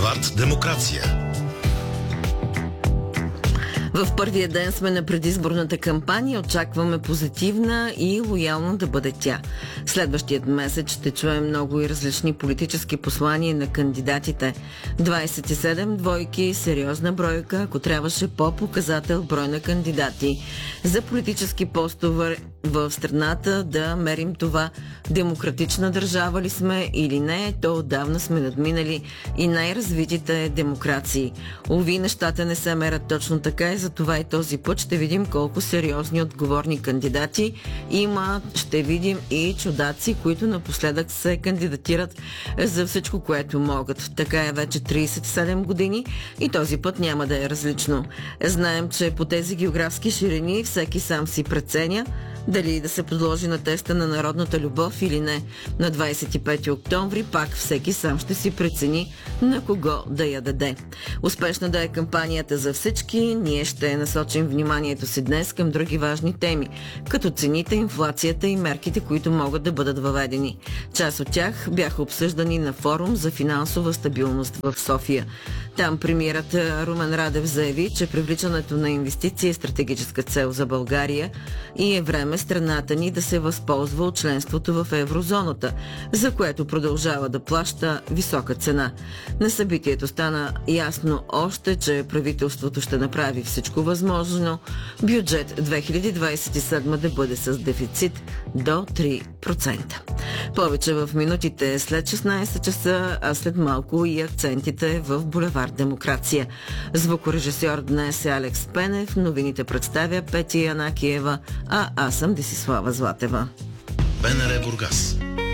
Булевард Демокрация. В първия ден сме на предизборната кампания. Очакваме позитивна и лоялна да бъде тя. Следващият месец ще чуем много и различни политически послания на кандидатите. 27 двойки, сериозна бройка, ако трябваше по-показател брой на кандидати. За политически постове в страната да мерим това демократична държава ли сме или не, то отдавна сме надминали и най-развитите демокрации. Уви, нещата не се мерят точно така и затова и този път ще видим колко сериозни отговорни кандидати има. Ще видим и чудаци, които напоследък се кандидатират за всичко, което могат. Така е вече 37 години и този път няма да е различно. Знаем, че по тези географски ширини всеки сам си преценя дали да се подложи на теста на народната любов или не. На 25 октомври пак всеки сам ще си прецени на кого да я даде. Успешна да е кампанията за всички, ние ще насочим вниманието си днес към други важни теми, като цените, инфлацията и мерките, които могат да бъдат въведени. Част от тях бяха обсъждани на форум за финансова стабилност в София. Там премиерът Румен Радев заяви, че привличането на инвестиции е стратегическа цел за България и е време страната ни да се възползва от членството в еврозоната, за което продължава да плаща висока цена. На събитието стана ясно още, че правителството ще направи всичко възможно бюджет 2027 да бъде с дефицит до 3%. Повече в минутите след 16 часа, а след малко и акцентите в булевард Демокрация. Звукорежисьор днес е Алекс Пенев, новините представя Петя Янакиева, а аз съм Десислава Златева. БНР Бургас.